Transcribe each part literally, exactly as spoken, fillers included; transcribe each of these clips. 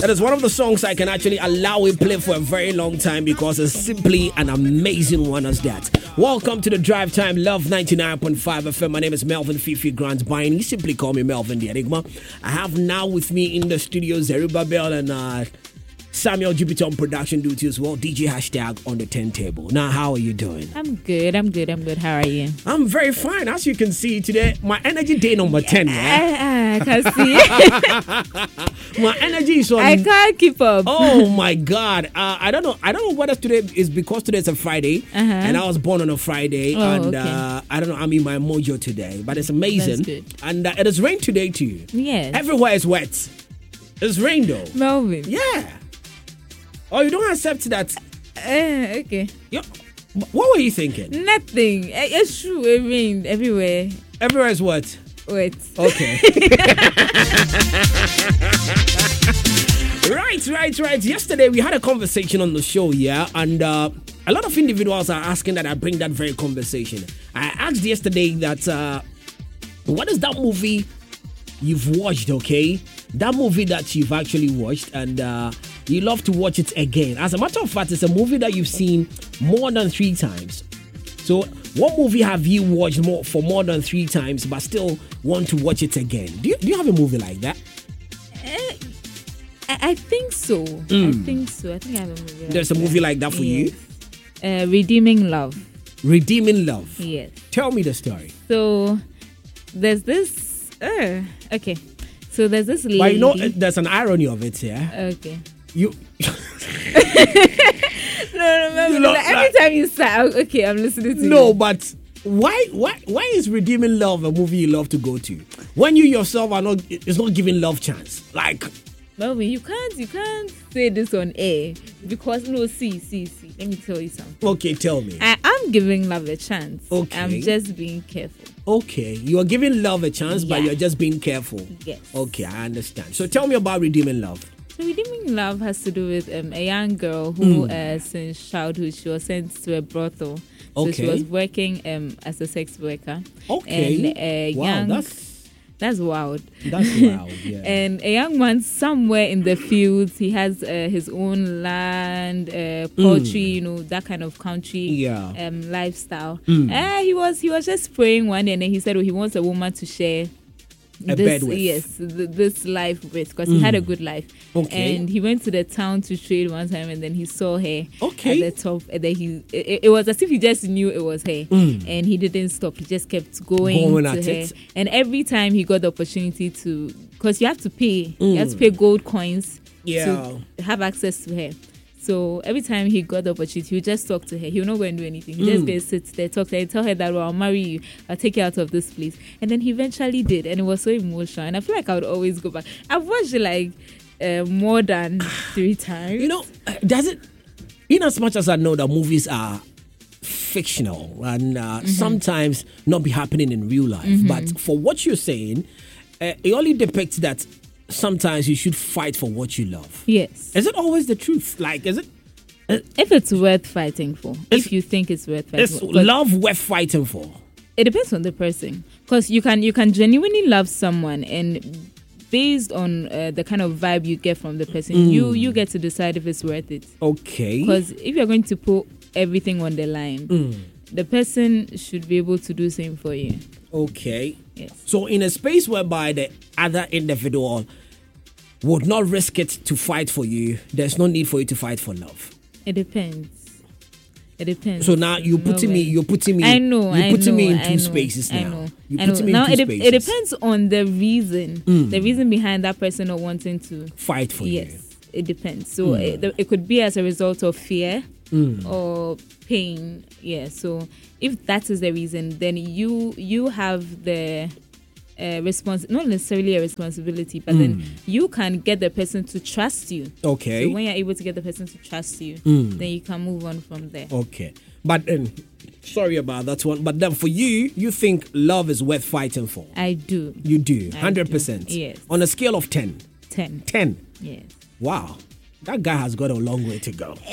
It is one of the songs I can actually allow it play for a very long time because it's simply an amazing one as that. Welcome to the Drive Time Love ninety-nine point five F M. My name is Melvin Fifi Grant Biney. Simply call me Melvin the Enigma. I have now with me in the studio Zerubbabel and uh, Samuel Jupiter on production duty as well. D J Hashtag on the turntable. Now, how are you doing? I'm good. I'm good. I'm good. How are you? I'm very fine. As you can see today, my energy day number ten. Yeah, I can see. My energy is on. I can't keep up. Oh my God! Uh, I don't know. I don't know whether today is because today is a Friday, uh-huh. and I was born on a Friday, oh, and okay. uh, I don't know. I'm in my mojo today, but it's amazing. That's good. And uh, it has rained today too. Yes. Everywhere is wet. It's rain though. Melvin. Yeah. Oh, you don't accept that? Uh, okay. Yo, what were you thinking? Nothing. It's true. It rained everywhere. Everywhere is what? Wet. Okay. Right, right, right. Yesterday we had a conversation on the show, yeah, and uh, a lot of individuals are asking that I bring that very conversation. I asked yesterday that uh, what is that movie you've watched, okay? That movie that you've actually watched and uh, you love to watch it again. As a matter of fact, it's a movie that you've seen more than three times. So what movie have you watched more for more than three times but still want to watch it again? Do you, do you have a movie like that? Uh, I, I think so. Mm. I think so. I think I have a movie like There's a movie that. like that for yes. you? Uh, Redeeming Love. Redeeming Love. Yes. Tell me the story. So there's this. Uh, okay. So there's this lady. But you know, there's an irony of it here. Okay. You. no, no, no. You know, like, every like, time you say, okay, I'm listening to you. No, but why, why, why is Redeeming Love a movie you love to go to when you yourself are not? It's not giving love chance. Like, Melvin, you can't, you can't say this on air because no, see, see, see. Let me tell you something. Okay, tell me. I am giving love a chance. Okay. I'm just being careful. Okay, you are giving love a chance, yeah. but you're just being careful. Yes. Okay, I understand. So tell me about Redeeming Love. So Redeeming Love has to do with um, a young girl who, mm. uh, since childhood, she was sent to a brothel. So Okay. she was working um, as a sex worker. Okay. And a wow, young, that's that's wild. That's wild. Yeah. And a young man somewhere in the fields, he has uh, his own land, uh, poultry, mm. you know, that kind of country yeah. um, lifestyle. Mm. Uh, he was he was just praying one day, and then he said, "Oh, he wants a woman to share." A this, bed with. Yes, th- this life with, because mm. he had a good life. Okay. And he went to the town to trade one time, and then he saw her okay. at the top. And then he, it, it was as if he just knew it was her, mm. and he didn't stop. He just kept going, going to at her. it. And every time he got the opportunity to, because you have to pay, mm. you have to pay gold coins yeah. to have access to her. So every time he got the opportunity, he would just talk to her. He would not go and do anything. He mm. just go and sit there, talk to her, and tell her that, well, I'll marry you. I'll take you out of this place. And then he eventually did. And it was so emotional. And I feel like I would always go back. I've watched it like uh, more than three times. You know, does it, in as much as I know that movies are fictional and uh, mm-hmm. sometimes not be happening in real life, mm-hmm. but for what you're saying, uh, it only depicts that sometimes you should fight for what you love. Yes. Is it always the truth? Like, is it? Uh, if it's worth fighting for. If you think it's worth fighting is for. Is love worth fighting for? It depends on the person. Because you can, you can genuinely love someone, and based on uh, the kind of vibe you get from the person, mm. you, you get to decide if it's worth it. Okay. Because if you're going to put everything on the line, mm. the person should be able to do the same for you. Okay. Yes. So in a space whereby the other individual would not risk it to fight for you, there's no need for you to fight for love. It depends. It depends. So now you're putting no me, you're putting me, I know, you're I putting know, me in I two know, spaces now. I know. You're I know. putting me now in two it, spaces. it depends on the reason, mm. the reason behind that person not wanting to fight for yes, you. Yes, it depends. So mm. it, it could be as a result of fear mm. or pain. Yeah. So if that is the reason, then you you have the Uh, respons- not necessarily a responsibility, but mm. then you can get the person to trust you. Okay. So when you're able to get the person to trust you, mm. then you can move on from there. Okay. But then, um, sorry about that one. But then for you, you think love is worth fighting for? I do. You do? one hundred I percent? do. Yes. On a scale of ten? ten. ten? Yes. Wow. That guy has got a long way to go.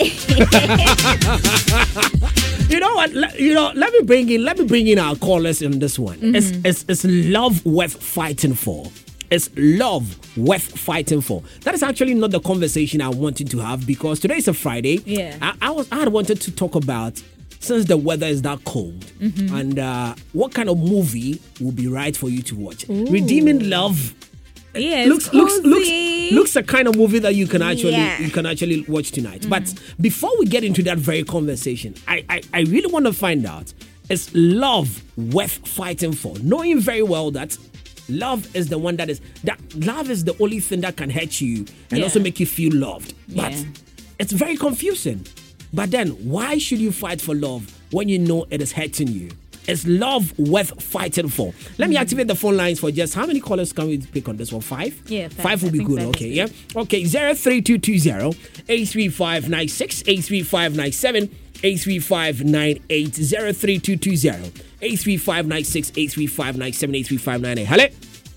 You know what? Le- you know, let me bring in let me bring in our callers in this one. Mm-hmm. Is, is is love worth fighting for? Is love worth fighting for? That is actually not the conversation I wanted to have because today is a Friday. Yeah. I, I was I had wanted to talk about since the weather is that cold Mm-hmm. and uh, what kind of movie will be right for you to watch? Ooh. Redeeming Love. Yes, looks looks looks looks a kind of movie that you can actually Yeah. you can actually watch tonight. Mm. But before we get into that very conversation, I, I I really want to find out, is love worth fighting for? Knowing very well that love is the one that is that love is the only thing that can hurt you and Yeah. also make you feel loved. But Yeah. it's very confusing. But then why should you fight for love when you know it is hurting you? Is love worth fighting for? Let me activate the phone lines for just how many callers can we pick on this one? Five? Yeah, five. Five will I be think good. five Okay, is yeah. Okay, zero three two two zero eight three five nine six eight three five nine seven eight three five nine eight zero three two two zero eight three five nine six eight three five nine seven eight three five nine eight. Hello.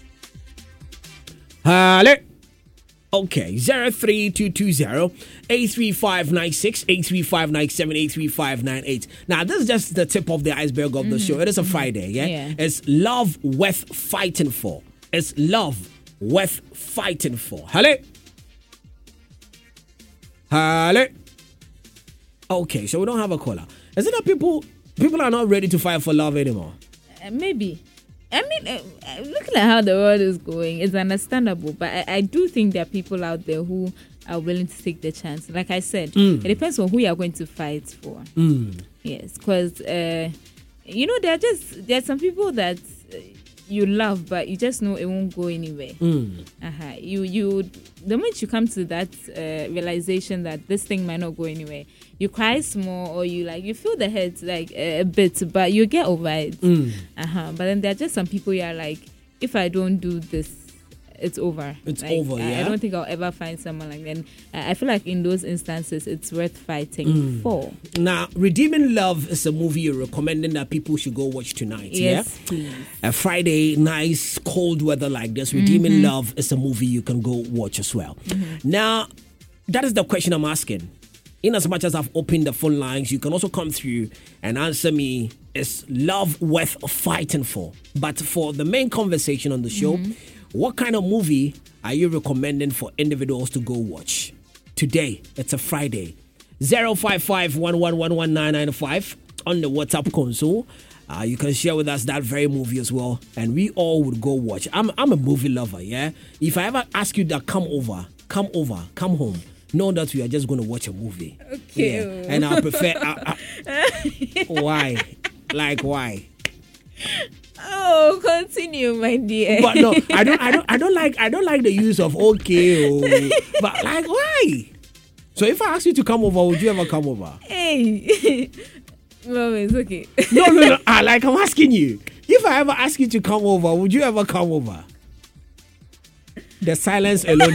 Hello. Okay, zero three two two zero eight three five nine six eight three five nine seven eight three five nine eight. Now, this is just the tip of the iceberg of the show. It is a Friday, yeah? Yeah. It's love worth fighting for. It's love worth fighting for. Hello? Hello? Okay, so we don't have a caller. Is it that people people are not ready to fight for love anymore? Uh, maybe. I mean, uh, uh, looking at how the world is going, it's understandable. But I, I do think there are people out there who are willing to take the chance. Like I said, Mm. it depends on who you are going to fight for. Mm. Yes, because uh, you know there are just there are some people that uh, you love, but you just know it won't go anywhere. Mm. Uh-huh. You you the moment you come to that uh, realization that this thing might not go anywhere, you cry small or you like you feel the hurt like uh, a bit, but you get over it. Mm. Uh-huh. But then there are just some people you are like, if I don't do this, it's over. It's Like, over, I, yeah? I don't think I'll ever find someone like that. And I I feel like in those instances, it's worth fighting Mm. for. Now, Redeeming Love is a movie you're recommending that people should go watch tonight. Yes, yeah? please. A Friday, nice, cold weather like this. Redeeming Mm-hmm. Love is a movie you can go watch as well. Now, that is the question I'm asking. In as much as I've opened the phone lines, you can also come through and answer me, is love worth fighting for? But for the main conversation on the show, what kind of movie are you recommending for individuals to go watch? Today, it's a Friday. zero five five one one one one nine nine five on the WhatsApp console. Uh, you can share with us that very movie as well, and we all would go watch. I'm I'm a movie lover, yeah. If I ever ask you that, come over, come over, come home, know that we are just going to watch a movie. Okay. Yeah. And I prefer. I, I, why? Like why? Oh, continue, my dear. But no, I don't. I don't. I don't like. I don't like the use of okay. Oh, but like why? So if I ask you to come over, would you ever come over? Hey. Mom, it's okay. No, no, no. I like. I'm asking you. If I ever ask you to come over, would you ever come over? The silence alone